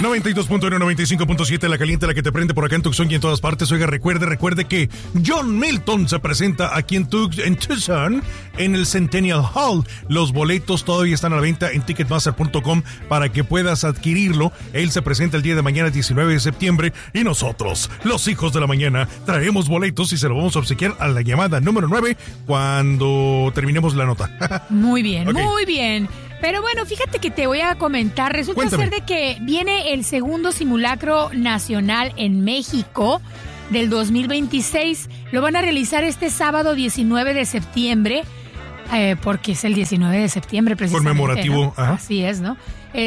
92.1, 95.7, la caliente, la que te prende por acá en Tucson y en todas partes. Oiga, recuerde que John Milton se presenta aquí en Tucson, en el Centennial Hall. Los boletos todavía están a la venta en Ticketmaster.com para que puedas adquirirlo. Él se presenta el día de mañana, 19 de septiembre, y nosotros, los hijos de la mañana, traemos boletos y se lo vamos a obsequiar a la llamada número 9 cuando terminemos la nota. Muy bien, Okay. Muy bien. Pero bueno, fíjate que te voy a comentar. Resulta Cuéntame. ser de que viene el segundo simulacro nacional en México del 2026. Lo van a realizar este sábado 19 de septiembre, porque es el 19 de septiembre precisamente. Conmemorativo, ¿no? ajá. Así es, ¿no?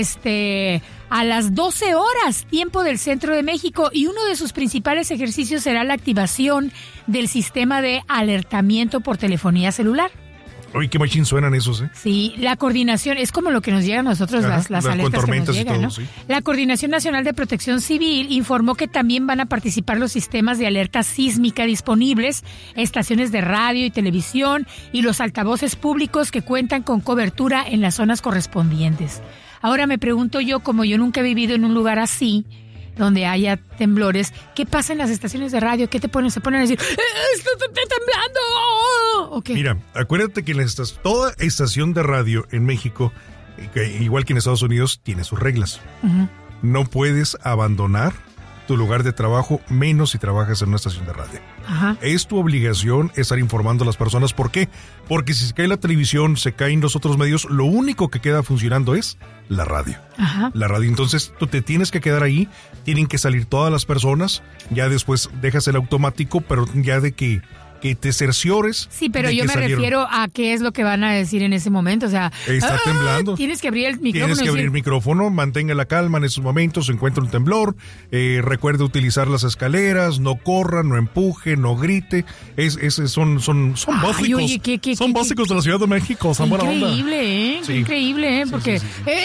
A las 12 horas, tiempo del centro de México, y uno de sus principales ejercicios será la activación del sistema de alertamiento por telefonía celular. Oye, qué machín suenan esos, ¿eh? Sí, la coordinación, es como lo que nos llega a nosotros, Ajá, las con alertas que tormentas nos y llegan, todo, ¿no? sí. La Coordinación Nacional de Protección Civil informó que también van a participar los sistemas de alerta sísmica disponibles, estaciones de radio y televisión y los altavoces públicos que cuentan con cobertura en las zonas correspondientes. Ahora me pregunto yo, como yo nunca he vivido en un lugar así, donde haya temblores, ¿qué pasa en las estaciones de radio? ¿Qué te ponen? Se ponen a decir, ¡está temblando! ¿O qué? Mira, acuérdate que toda estación de radio en México, igual que en Estados Unidos, tiene sus reglas. Uh-huh. No puedes abandonar tu lugar de trabajo, menos si trabajas en una estación de radio. Ajá. Es tu obligación estar informando a las personas. ¿Por qué? Porque si se cae la televisión, se caen los otros medios, lo único que queda funcionando es la radio. Ajá. La radio, entonces tú te tienes que quedar ahí, tienen que salir todas las personas, ya después dejas el automático, pero ya de que te cerciores. Sí, pero de yo que me salieron. refiero a qué es lo que van a decir en ese momento, o sea... Está temblando. Tienes que abrir el micrófono. Tienes que y abrir el decir, micrófono, mantenga la calma en esos momentos, se encuentra un temblor, recuerde utilizar las escaleras, no corra, no empuje, no grite, son básicos, oye, son básicos de la Ciudad de México, son buena onda. Increíble, Sí. Increíble, porque sí.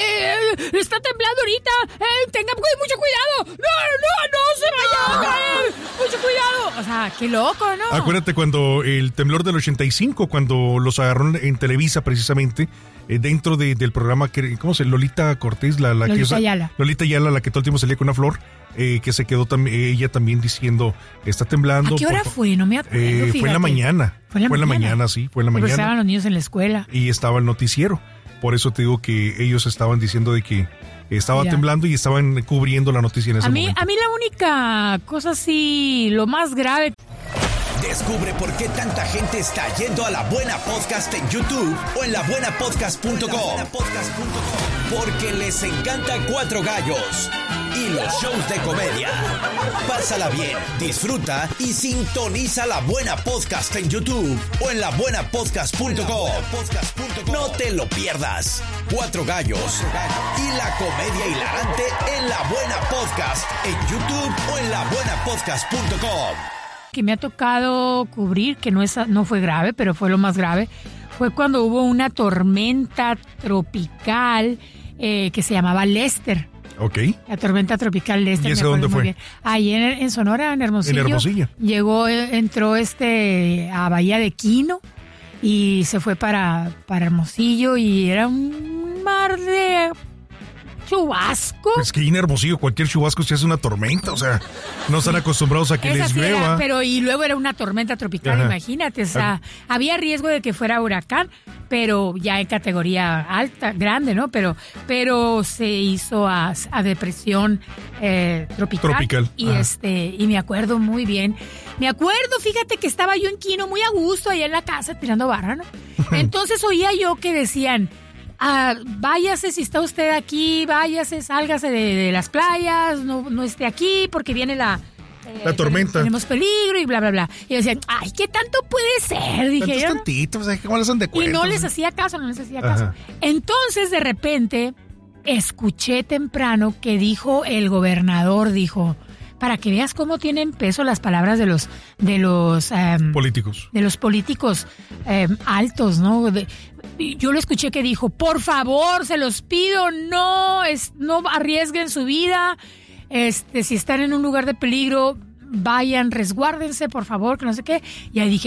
está temblando ahorita, tenga mucho cuidado, no se vaya a caer, mucho cuidado, o sea, qué loco, ¿no? Acuérdate cuando el temblor del 85, cuando los agarraron en Televisa precisamente, dentro del programa, ¿cómo se llama? Lolita Cortés, Lolita Ayala. Lolita Ayala, la que todo el tiempo salía con una flor, que se quedó ella también diciendo, está temblando. ¿A qué hora fue? No me acuerdo, fíjate. Fue en la mañana. Fue en la mañana, sí, fue en la Porque mañana. estaban los niños en la escuela. Y estaba el noticiero. Por eso te digo que ellos estaban diciendo de que estaba temblando y estaban cubriendo la noticia en ese momento. A mí la única cosa así, lo más grave... Descubre por qué tanta gente está yendo a La Buena Podcast en YouTube o en labuenapodcast.com. Porque les encanta Cuatro Gallos y los shows de comedia. Pásala bien, disfruta y sintoniza La Buena Podcast en YouTube o en labuenapodcast.com. No te lo pierdas. Cuatro Gallos y la comedia hilarante en La Buena Podcast en YouTube o en labuenapodcast.com. Que me ha tocado cubrir, que no fue grave, pero fue lo más grave, fue cuando hubo una tormenta tropical que se llamaba Lester. Ok. La tormenta tropical Lester. ¿Y ese dónde fue? Ahí en Sonora, en Hermosillo. En Hermosillo. Entró a Bahía de Quino y se fue para Hermosillo y era un mar de... chubasco. Es que en Hermosillo cualquier chubasco se hace una tormenta, o sea, no están acostumbrados a que Esa les sí llueva. era, pero y luego era una tormenta tropical, Ajá. imagínate, o sea, había riesgo de que fuera huracán, pero ya en categoría alta, grande, ¿no? Pero se hizo a depresión tropical. Y y me acuerdo muy bien. Fíjate que estaba yo en Quino muy a gusto allá en la casa tirando barra, ¿no? Entonces oía yo que decían, váyase, si está usted aquí, váyase, sálgase de las playas, no esté aquí porque viene la tormenta. Tenemos peligro y bla, bla, bla. Y decían, ay, ¿qué tanto puede ser? Dije yo. Tantitos, ¿cómo les han de cuenta? Y no les hacía caso. Ajá. Entonces, de repente, escuché temprano que dijo el gobernador, para que veas cómo tienen peso las palabras de los políticos. De los políticos altos, ¿no? Yo lo escuché que dijo, por favor, se los pido, no arriesguen su vida, si están en un lugar de peligro, vayan, resguárdense, por favor, que no sé qué. Y ahí dije,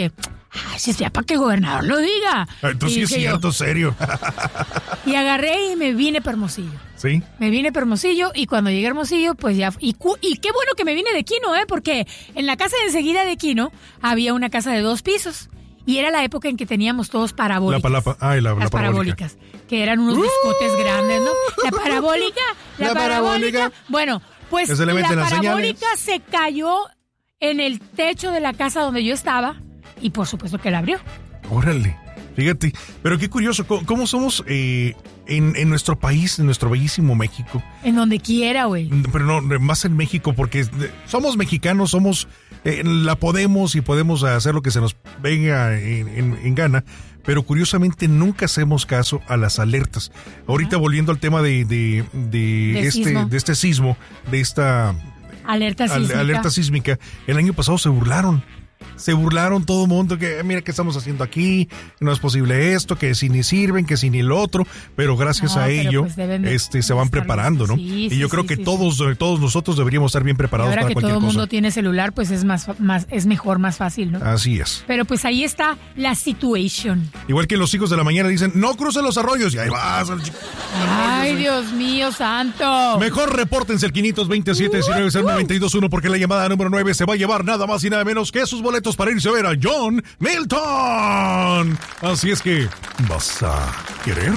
Ay, si sea para que el gobernador lo diga. Entonces sí es cierto, serio. Y agarré y me vine para Hermosillo. ¿Sí? Me vine para Hermosillo y cuando llegué a Hermosillo, pues ya... Y qué bueno que me vine de Quino, porque en la casa de enseguida de Quino había una casa de 2 pisos. Y era la época en que teníamos todos parabólicas. La parabólicas. Que eran unos discotes grandes, ¿no? La parabólica. Bueno, pues la parabólica se cayó en el techo de la casa donde yo estaba y por supuesto que la abrió. Órale, fíjate. Pero qué curioso, ¿cómo somos en nuestro país, en nuestro bellísimo México? En donde quiera, güey. Pero no, más en México, porque somos mexicanos, la podemos hacer lo que se nos venga en gana, pero curiosamente nunca hacemos caso a las alertas. Ahorita volviendo al tema de este sismo, de esta alerta sísmica, el año pasado se burlaron todo el mundo, que mira qué estamos haciendo aquí, no es posible esto, que si ni sirven, que si ni lo otro, pero gracias a ello se van preparando, ¿no? Sí, y yo creo que todos nosotros deberíamos estar bien preparados para cualquier cosa. Ahora que todo el mundo tiene celular, pues es es mejor, más fácil, ¿no? Así es. Pero pues ahí está la situación. Igual que los hijos de la mañana dicen, no crucen los arroyos, y ahí vas. Ay, Dios mío santo. Mejor repórtense el 527-19-092-1 porque la llamada número 9 se va a llevar nada más y nada menos que sus boletos para irse a ver a John Milton. Así es que vas a querer.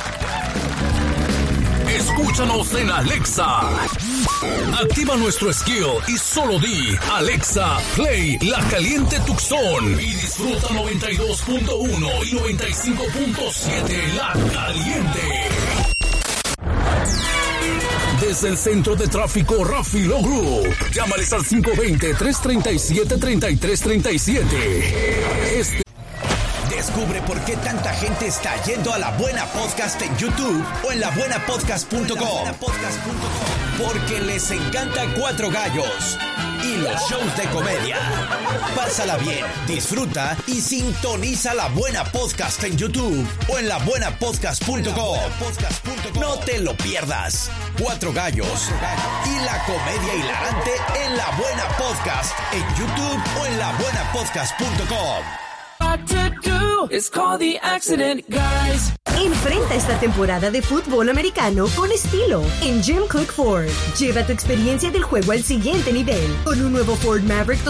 Escúchanos en Alexa. Activa nuestro skill y solo di Alexa, play La Caliente Tucson y disfruta 92.1 y 95.7 La Caliente. Desde el centro de tráfico Rafi Lo Group. Llámales al 520-337-3337. Descubre por qué tanta gente está yendo a La Buena Podcast en YouTube o en labuenapodcast.com. Porque les encanta Cuatro Gallos y los shows de comedia. Pásala bien, disfruta y sintoniza La Buena Podcast en YouTube o en labuenapodcast.com. No te lo pierdas. Cuatro Gallos y la comedia hilarante en La Buena Podcast en YouTube o en labuenapodcast.com. Enfrenta esta temporada de fútbol americano con estilo en Jim Cook Ford. Lleva tu experiencia del juego al siguiente nivel con un nuevo Ford Maverick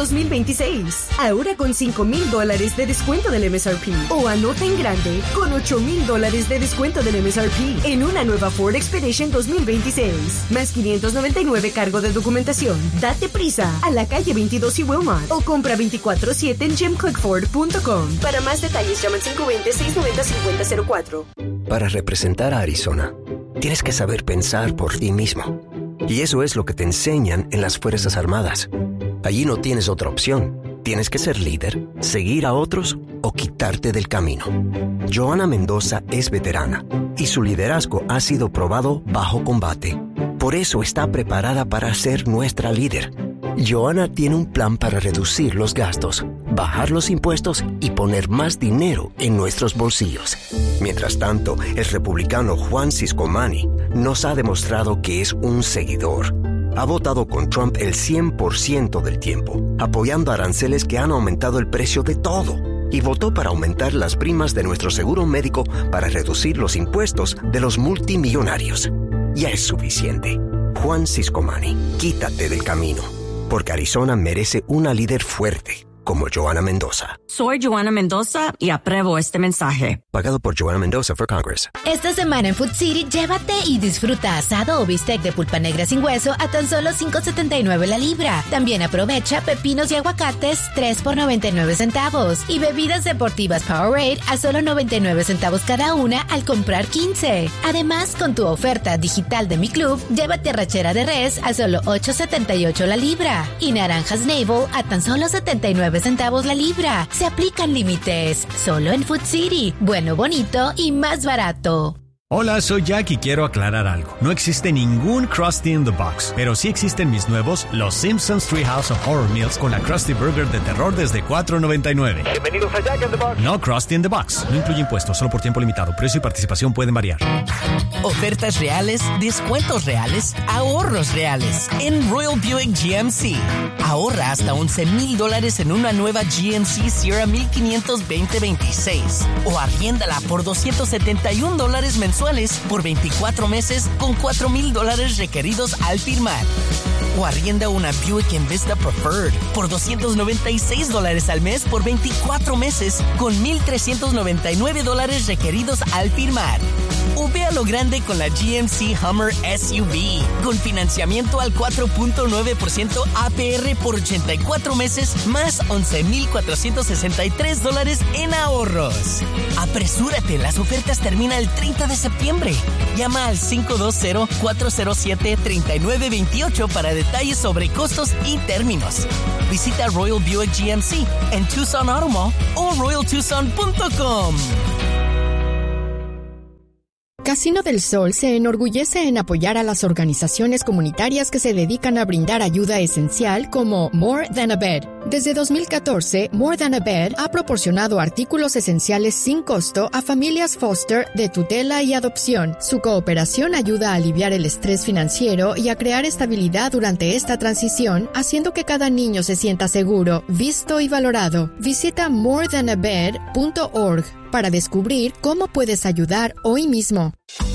2026. Ahora con $5,000 de descuento del MSRP. O anota en grande con $8,000 de descuento del MSRP en una nueva Ford Expedition 2026. Más $599 cargo de documentación. Date prisa a la calle 22 y Wilmot o compra 24/7 en jimcookford.com. Para más detalles llama al 520-690-5004. Para representar a Arizona, tienes que saber pensar por ti mismo. Y eso es lo que te enseñan en las Fuerzas Armadas. Allí no tienes otra opción. Tienes que ser líder, seguir a otros o quitarte del camino. Johanna Mendoza es veterana y su liderazgo ha sido probado bajo combate. Por eso está preparada para ser nuestra líder. Johanna tiene un plan para reducir los gastos, bajar los impuestos y poner más dinero en nuestros bolsillos. Mientras tanto, el republicano Juan Ciscomani nos ha demostrado que es un seguidor. Ha votado con Trump el 100% del tiempo, apoyando aranceles que han aumentado el precio de todo. Y votó para aumentar las primas de nuestro seguro médico para reducir los impuestos de los multimillonarios. Ya es suficiente. Juan Ciscomani, quítate del camino. Porque Arizona merece una líder fuerte, como Johanna Mendoza. Soy Johanna Mendoza y apruebo este mensaje. Pagado por Johanna Mendoza for Congress. Esta semana en Food City, llévate y disfruta asado o bistec de pulpa negra sin hueso a tan solo $5.79 la libra. También aprovecha pepinos y aguacates 3 por 99 centavos. Y bebidas deportivas Powerade a solo 99 centavos cada una al comprar 15. Además, con tu oferta digital de Mi Club, llévate arrachera de res a solo $8.78 la libra. Y naranjas Navel a tan solo 79 centavos la libra. Se aplican límites. Solo en Food City. Bueno, bonito y más barato. Hola, soy Jack y quiero aclarar algo. No existe ningún Krusty in the Box, pero sí existen mis nuevos Los Simpsons Treehouse of Horror Meals con la Krusty Burger de terror desde $4.99. Bienvenidos a Jack in the Box. No Krusty in the Box. No incluye impuestos, solo por tiempo limitado. Precio y participación pueden variar. Ofertas reales, descuentos reales, ahorros reales. En Royal Buick GMC. Ahorra hasta $11,000 en una nueva GMC Sierra 1500 2026. O arriéndala por $271 mensuales por 24 meses con $4,000 requeridos al firmar. O arrienda una Buick Envista Preferred por $296 al mes por 24 meses con $1,399 requeridos al firmar. O ve a lo grande con la GMC Hummer SUV con financiamiento al 4.9% APR por 84 meses más $11,463 en ahorros. Apresúrate, las ofertas terminan el 30 de septiembre. Llama al 520-407-3928 para detalles sobre costos y términos. Visita Royal Buick GMC en Tucson Auto Mall o royaltucson.com. Casino del Sol se enorgullece en apoyar a las organizaciones comunitarias que se dedican a brindar ayuda esencial como More Than a Bed. Desde 2014, More Than a Bed ha proporcionado artículos esenciales sin costo a familias foster de tutela y adopción. Su cooperación ayuda a aliviar el estrés financiero y a crear estabilidad durante esta transición, haciendo que cada niño se sienta seguro, visto y valorado. Visita morethanabed.org para descubrir cómo puedes ayudar hoy mismo.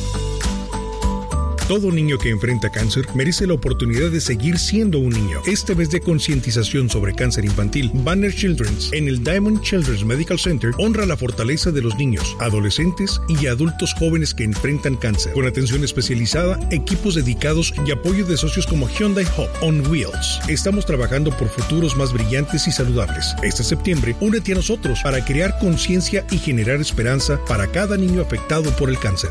Todo niño que enfrenta cáncer merece la oportunidad de seguir siendo un niño. Este mes de concientización sobre cáncer infantil, Banner Children's en el Diamond Children's Medical Center honra la fortaleza de los niños, adolescentes y adultos jóvenes que enfrentan cáncer. Con atención especializada, equipos dedicados y apoyo de socios como Hyundai Hope on Wheels. Estamos trabajando por futuros más brillantes y saludables. Este septiembre, únete a nosotros para crear conciencia y generar esperanza para cada niño afectado por el cáncer.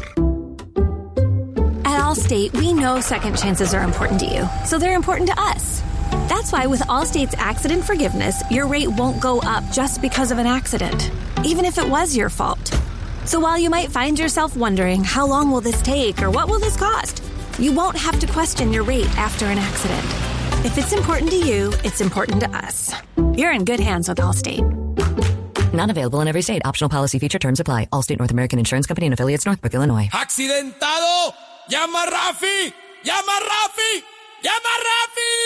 At Allstate, we know second chances are important to you, so they're important to us. That's why with Allstate's accident forgiveness, your rate won't go up just because of an accident, even if it was your fault. So while you might find yourself wondering, how long will this take or what will this cost? You won't have to question your rate after an accident. If it's important to you, it's important to us. You're in good hands with Allstate. Not available in every state. Optional policy feature terms apply. Allstate North American Insurance Company and affiliates, Northbrook, Illinois. ¡Accidentado! ¡Llama a Rafi! ¡Llama a Rafi! ¡Llama a Rafi!